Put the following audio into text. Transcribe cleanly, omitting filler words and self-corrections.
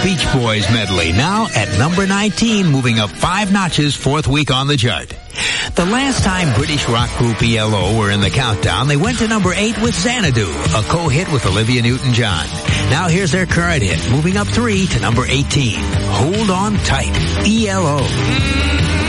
Beach Boys medley, now at number 19, moving up 5 notches, 4th week on the chart. The last time British rock group ELO were in the countdown, they went to number 8 with Xanadu, a co-hit with Olivia Newton-John. Now here's their current hit, moving up 3 to number 18. Hold On Tight, ELO.